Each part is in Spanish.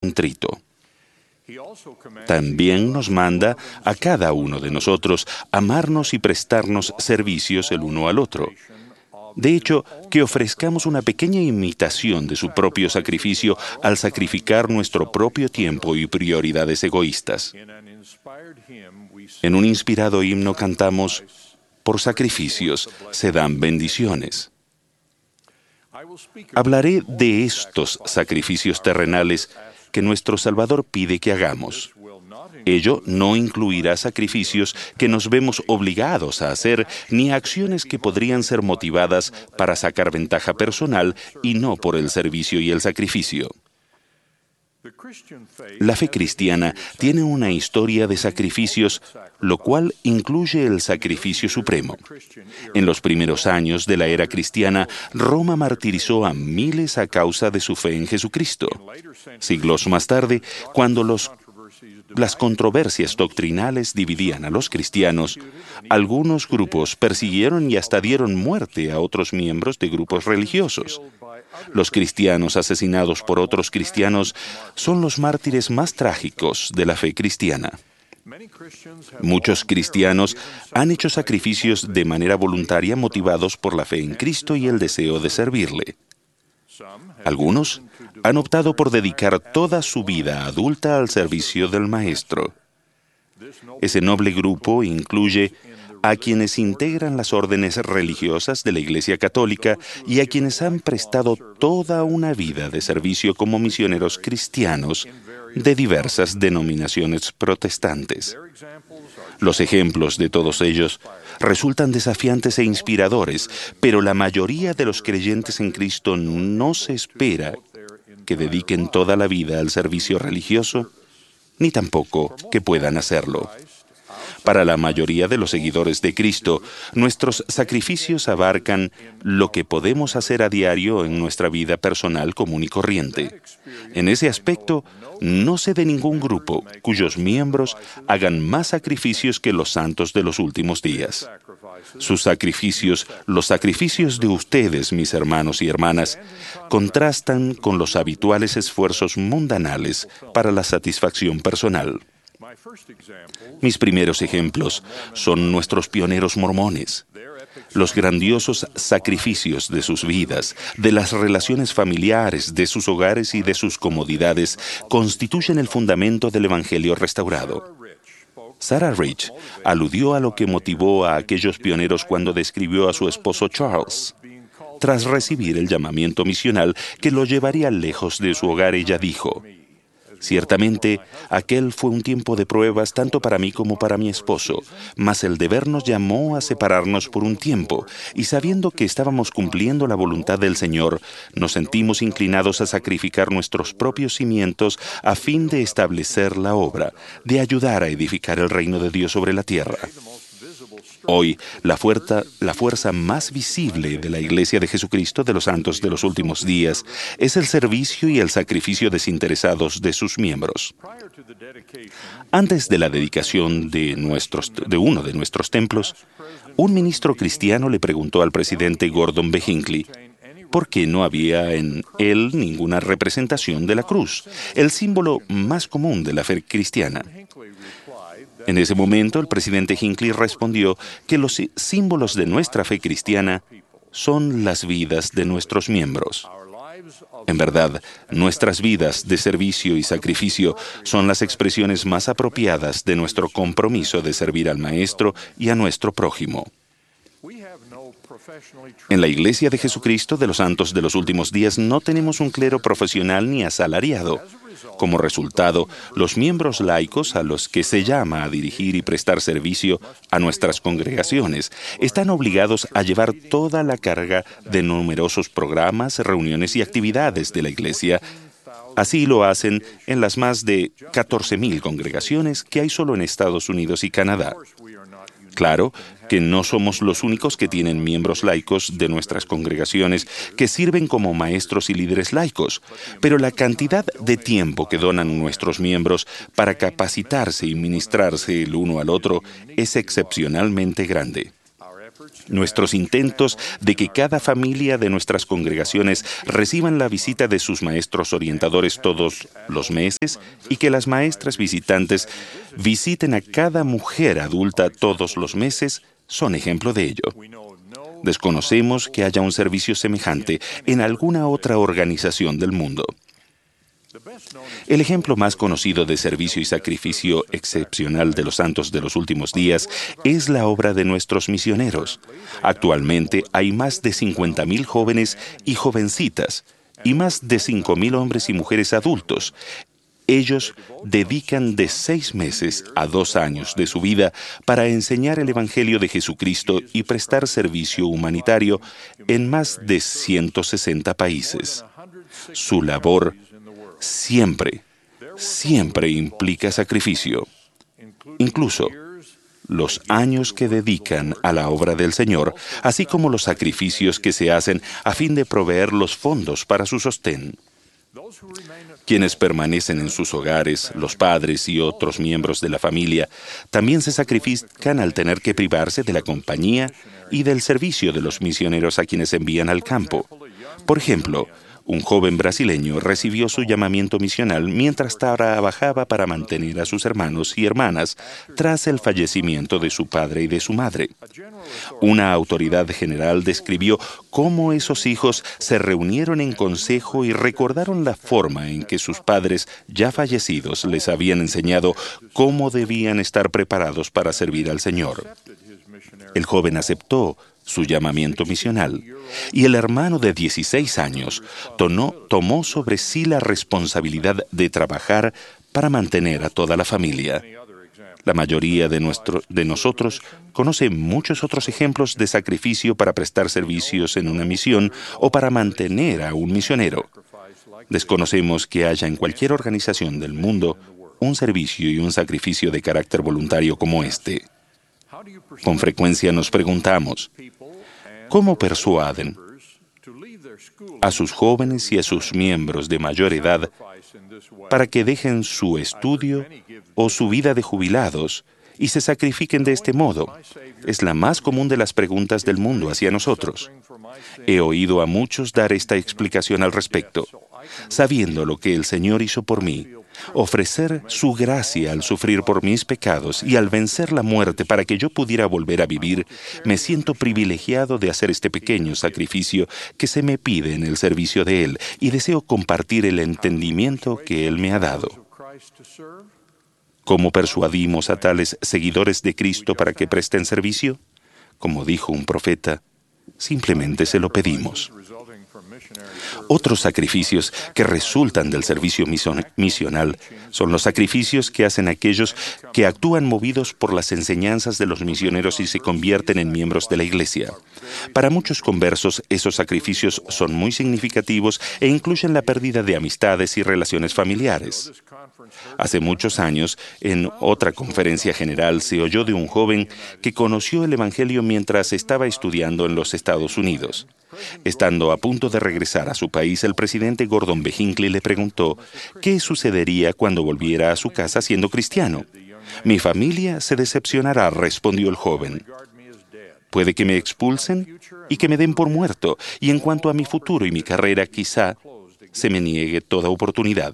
contrito. También nos manda a cada uno de nosotros amarnos y prestarnos servicios el uno al otro. De hecho, que ofrezcamos una pequeña imitación de su propio sacrificio al sacrificar nuestro propio tiempo y prioridades egoístas. En un inspirado himno cantamos: por sacrificios se dan bendiciones. Hablaré de estos sacrificios terrenales que nuestro Salvador pide que hagamos. Ello no incluirá sacrificios que nos vemos obligados a hacer, ni acciones que podrían ser motivadas para sacar ventaja personal y no por el servicio y el sacrificio. La fe cristiana tiene una historia de sacrificios, lo cual incluye el sacrificio supremo. En los primeros años de la era cristiana, Roma martirizó a miles a causa de su fe en Jesucristo. Siglos más tarde, cuando las controversias doctrinales dividían a los cristianos, algunos grupos persiguieron y hasta dieron muerte a otros miembros de grupos religiosos. Los cristianos asesinados por otros cristianos son los mártires más trágicos de la fe cristiana. Muchos cristianos han hecho sacrificios de manera voluntaria motivados por la fe en Cristo y el deseo de servirle. Algunos han optado por dedicar toda su vida adulta al servicio del Maestro. Ese noble grupo incluye a quienes integran las órdenes religiosas de la Iglesia Católica y a quienes han prestado toda una vida de servicio como misioneros cristianos de diversas denominaciones protestantes. Los ejemplos de todos ellos resultan desafiantes e inspiradores, pero la mayoría de los creyentes en Cristo no se espera que dediquen toda la vida al servicio religioso, ni tampoco que puedan hacerlo. Para la mayoría de los seguidores de Cristo, nuestros sacrificios abarcan lo que podemos hacer a diario en nuestra vida personal común y corriente. En ese aspecto, no sé de ningún grupo cuyos miembros hagan más sacrificios que los santos de los últimos días. Sus sacrificios, los sacrificios de ustedes, mis hermanos y hermanas, contrastan con los habituales esfuerzos mundanales para la satisfacción personal. Mis primeros ejemplos son nuestros pioneros mormones. Los grandiosos sacrificios de sus vidas, de las relaciones familiares, de sus hogares y de sus comodidades constituyen el fundamento del Evangelio restaurado. Sarah Rich aludió a lo que motivó a aquellos pioneros cuando describió a su esposo Charles. Tras recibir el llamamiento misional que lo llevaría lejos de su hogar, ella dijo: ciertamente, aquel fue un tiempo de pruebas tanto para mí como para mi esposo, mas el deber nos llamó a separarnos por un tiempo, y sabiendo que estábamos cumpliendo la voluntad del Señor, nos sentimos inclinados a sacrificar nuestros propios cimientos a fin de establecer la obra, de ayudar a edificar el reino de Dios sobre la tierra. Hoy, la fuerza más visible de la Iglesia de Jesucristo de los Santos de los Últimos Días es el servicio y el sacrificio desinteresados de sus miembros. Antes de la dedicación de uno de nuestros templos, un ministro cristiano le preguntó al presidente Gordon B. Hinckley por qué no había en él ninguna representación de la cruz, el símbolo más común de la fe cristiana. En ese momento, el presidente Hinckley respondió que los símbolos de nuestra fe cristiana son las vidas de nuestros miembros. En verdad, nuestras vidas de servicio y sacrificio son las expresiones más apropiadas de nuestro compromiso de servir al Maestro y a nuestro prójimo. En la Iglesia de Jesucristo de los Santos de los Últimos Días no tenemos un clero profesional ni asalariado. Como resultado, los miembros laicos a los que se llama a dirigir y prestar servicio a nuestras congregaciones están obligados a llevar toda la carga de numerosos programas, reuniones y actividades de la Iglesia. Así lo hacen en las más de 14,000 congregaciones que hay solo en Estados Unidos y Canadá. Claro que no somos los únicos que tienen miembros laicos de nuestras congregaciones que sirven como maestros y líderes laicos, pero la cantidad de tiempo que donan nuestros miembros para capacitarse y ministrarse el uno al otro es excepcionalmente grande. Nuestros intentos de que cada familia de nuestras congregaciones reciban la visita de sus maestros orientadores todos los meses y que las maestras visitantes visiten a cada mujer adulta todos los meses son ejemplo de ello. Desconocemos que haya un servicio semejante en alguna otra organización del mundo. El ejemplo más conocido de servicio y sacrificio excepcional de los santos de los últimos días es la obra de nuestros misioneros. Actualmente hay más de 50,000 jóvenes y jovencitas y más de 5,000 hombres y mujeres adultos. Ellos dedican de 6 meses a 2 años de su vida para enseñar el Evangelio de Jesucristo y prestar servicio humanitario en más de 160 países. Su labor siempre implica sacrificio. Incluso los años que dedican a la obra del Señor, así como los sacrificios que se hacen a fin de proveer los fondos para su sostén. Quienes permanecen en sus hogares, los padres y otros miembros de la familia, también se sacrifican al tener que privarse de la compañía y del servicio de los misioneros a quienes envían al campo. Por ejemplo, un joven brasileño recibió su llamamiento misional mientras trabajaba para mantener a sus hermanos y hermanas tras el fallecimiento de su padre y de su madre. Una autoridad general describió cómo esos hijos se reunieron en consejo y recordaron la forma en que sus padres ya fallecidos les habían enseñado cómo debían estar preparados para servir al Señor. El joven aceptó su llamamiento misional, y el hermano de 16 años tomó sobre sí la responsabilidad de trabajar para mantener a toda la familia. La mayoría de nosotros conoce muchos otros ejemplos de sacrificio para prestar servicios en una misión o para mantener a un misionero. Desconocemos que haya en cualquier organización del mundo un servicio y un sacrificio de carácter voluntario como este. Con frecuencia nos preguntamos, ¿cómo persuaden a sus jóvenes y a sus miembros de mayor edad para que dejen su estudio o su vida de jubilados y se sacrifiquen de este modo? Es la más común de las preguntas del mundo hacia nosotros. He oído a muchos dar esta explicación al respecto. Sabiendo lo que el Señor hizo por mí, ofrecer su gracia al sufrir por mis pecados y al vencer la muerte para que yo pudiera volver a vivir, me siento privilegiado de hacer este pequeño sacrificio que se me pide en el servicio de Él y deseo compartir el entendimiento que Él me ha dado. ¿Cómo persuadimos a tales seguidores de Cristo para que presten servicio? Como dijo un profeta, simplemente se lo pedimos. Otros sacrificios que resultan del servicio misional son los sacrificios que hacen aquellos que actúan movidos por las enseñanzas de los misioneros y se convierten en miembros de la Iglesia. Para muchos conversos, esos sacrificios son muy significativos e incluyen la pérdida de amistades y relaciones familiares. Hace muchos años, en otra conferencia general, se oyó de un joven que conoció el Evangelio mientras estaba estudiando en los Estados Unidos. Estando a punto de regresar a su país, el presidente Gordon B. Hinckley le preguntó qué sucedería cuando volviera a su casa siendo cristiano. «Mi familia se decepcionará», respondió el joven. «Puede que me expulsen y que me den por muerto, y en cuanto a mi futuro y mi carrera, quizá se me niegue toda oportunidad».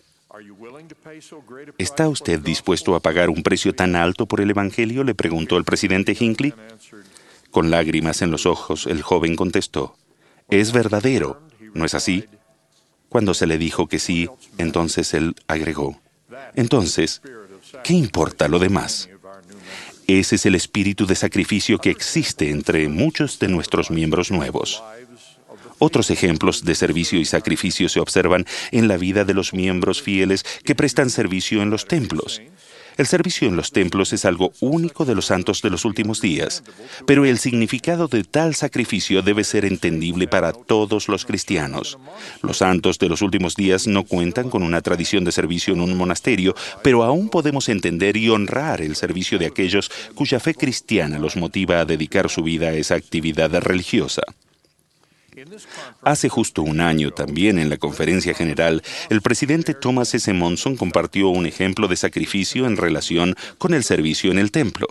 ¿Está usted dispuesto a pagar un precio tan alto por el Evangelio?, le preguntó el presidente Hinckley. Con lágrimas en los ojos, el joven contestó, «Es verdadero, ¿no es así?». Cuando se le dijo que sí, entonces él agregó, «Entonces, ¿qué importa lo demás?». Ese es el espíritu de sacrificio que existe entre muchos de nuestros miembros nuevos. Otros ejemplos de servicio y sacrificio se observan en la vida de los miembros fieles que prestan servicio en los templos. El servicio en los templos es algo único de los santos de los últimos días, pero el significado de tal sacrificio debe ser entendible para todos los cristianos. Los santos de los últimos días no cuentan con una tradición de servicio en un monasterio, pero aún podemos entender y honrar el servicio de aquellos cuya fe cristiana los motiva a dedicar su vida a esa actividad religiosa. Hace justo un año, también en la conferencia general, el presidente Thomas S. Monson compartió un ejemplo de sacrificio en relación con el servicio en el templo.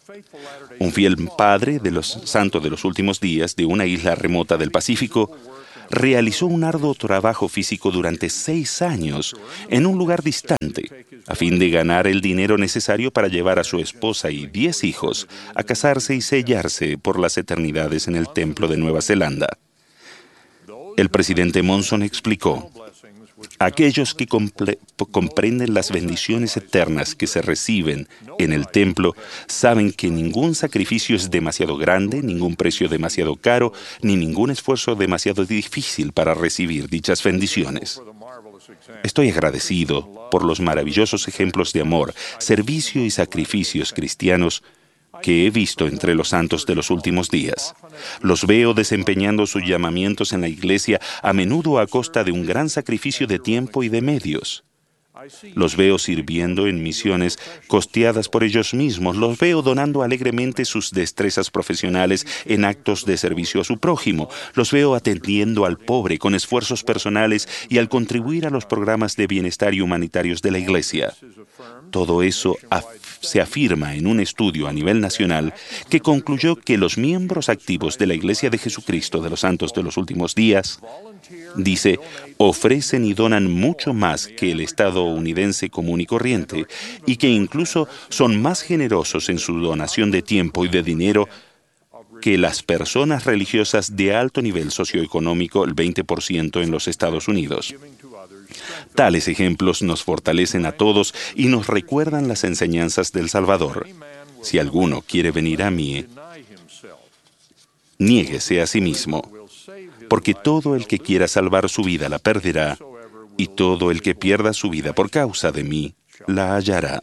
Un fiel padre de los santos de los últimos días de una isla remota del Pacífico realizó un arduo trabajo físico durante 6 años en un lugar distante, a fin de ganar el dinero necesario para llevar a su esposa y 10 hijos a casarse y sellarse por las eternidades en el templo de Nueva Zelanda. El presidente Monson explicó: aquellos que comprenden las bendiciones eternas que se reciben en el templo saben que ningún sacrificio es demasiado grande, ningún precio demasiado caro, ni ningún esfuerzo demasiado difícil para recibir dichas bendiciones. Estoy agradecido por los maravillosos ejemplos de amor, servicio y sacrificios cristianos que he visto entre los santos de los últimos días. Los veo desempeñando sus llamamientos en la iglesia, a menudo a costa de un gran sacrificio de tiempo y de medios. Los veo sirviendo en misiones costeadas por ellos mismos. Los veo donando alegremente sus destrezas profesionales en actos de servicio a su prójimo. Los veo atendiendo al pobre con esfuerzos personales y al contribuir a los programas de bienestar y humanitarios de la iglesia. Todo eso se afirma en un estudio a nivel nacional que concluyó que los miembros activos de la Iglesia de Jesucristo de los Santos de los Últimos Días, dice, ofrecen y donan mucho más que el estadounidense común y corriente, y que incluso son más generosos en su donación de tiempo y de dinero que las personas religiosas de alto nivel socioeconómico, el 20% en los Estados Unidos. Tales ejemplos nos fortalecen a todos y nos recuerdan las enseñanzas del Salvador. Si alguno quiere venir a mí, niéguese a sí mismo, porque todo el que quiera salvar su vida la perderá, y todo el que pierda su vida por causa de mí la hallará.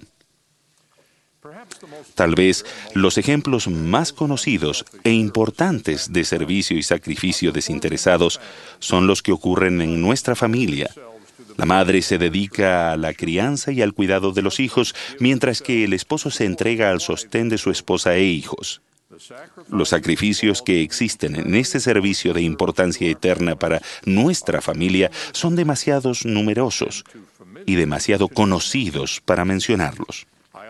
Tal vez los ejemplos más conocidos e importantes de servicio y sacrificio desinteresados son los que ocurren en nuestra familia. La madre se dedica a la crianza y al cuidado de los hijos, mientras que el esposo se entrega al sostén de su esposa e hijos. Los sacrificios que existen en este servicio de importancia eterna para nuestra familia son demasiado numerosos y demasiado conocidos para mencionarlos.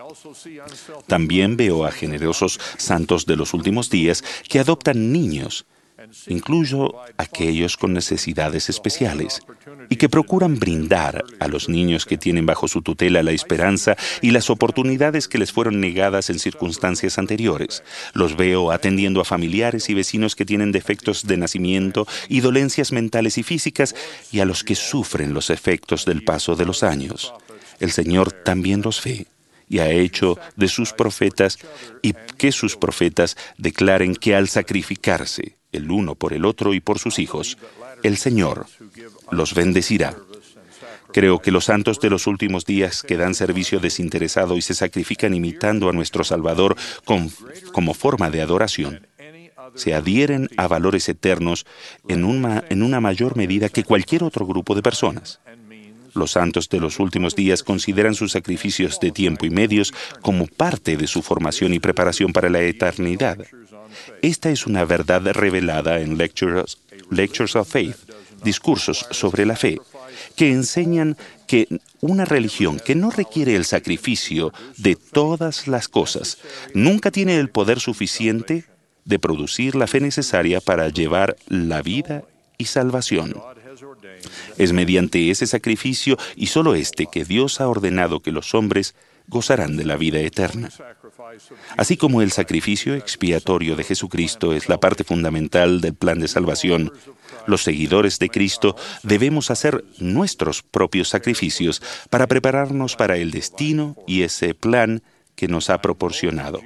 También veo a generosos santos de los últimos días que adoptan niños, incluso aquellos con necesidades especiales, y que procuran brindar a los niños que tienen bajo su tutela la esperanza y las oportunidades que les fueron negadas en circunstancias anteriores. Los veo atendiendo a familiares y vecinos que tienen defectos de nacimiento y dolencias mentales y físicas, y a los que sufren los efectos del paso de los años. El Señor también los ve y ha hecho de sus profetas y que sus profetas declaren que al sacrificarse el uno por el otro y por sus hijos, el Señor los bendecirá. Creo que los santos de los últimos días que dan servicio desinteresado y se sacrifican imitando a nuestro Salvador como forma de adoración, se adhieren a valores eternos en una mayor medida que cualquier otro grupo de personas. Los santos de los últimos días consideran sus sacrificios de tiempo y medios como parte de su formación y preparación para la eternidad. Esta es una verdad revelada en Lectures of Faith, discursos sobre la fe, que enseñan que una religión que no requiere el sacrificio de todas las cosas nunca tiene el poder suficiente de producir la fe necesaria para llevar la vida y salvación. Es mediante ese sacrificio y solo este que Dios ha ordenado que los hombres gozarán de la vida eterna. Así como el sacrificio expiatorio de Jesucristo es la parte fundamental del plan de salvación, los seguidores de Cristo debemos hacer nuestros propios sacrificios para prepararnos para el destino y ese plan que nos ha proporcionado.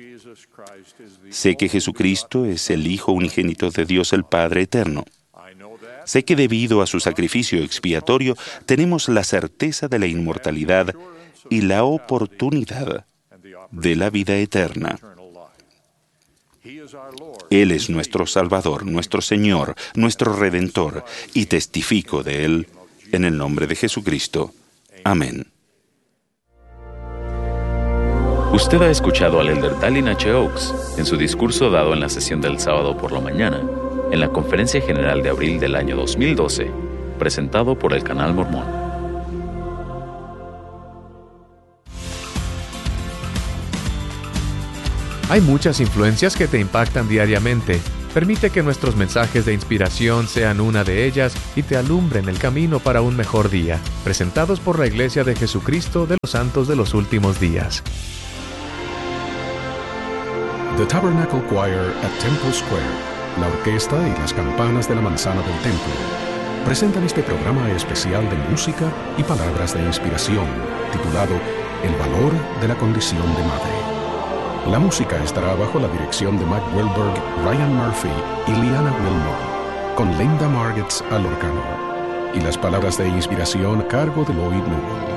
Sé que Jesucristo es el Hijo unigénito de Dios el Padre eterno. Sé que debido a su sacrificio expiatorio tenemos la certeza de la inmortalidad y la oportunidad de la vida eterna. Él es nuestro Salvador, nuestro Señor, nuestro Redentor, y testifico de Él en el nombre de Jesucristo. Amén. Usted ha escuchado al elder Dallin H. Oaks en su discurso dado en la sesión del sábado por la mañana, en la Conferencia General de abril del año 2012, presentado por el Canal Mormón. Hay muchas influencias que te impactan diariamente. Permite que nuestros mensajes de inspiración sean una de ellas y te alumbren el camino para un mejor día. Presentados por la Iglesia de Jesucristo de los Santos de los Últimos Días. The Tabernacle Choir at Temple Square, la orquesta y las campanas de la manzana del templo, presentan este programa especial de música y palabras de inspiración, titulado El valor de la condición de madre. La música estará bajo la dirección de Mike Wilberg, Ryan Murphy y Liana Wilmore, con Linda Margetts al órgano, y las palabras de inspiración a cargo de Lloyd Newell.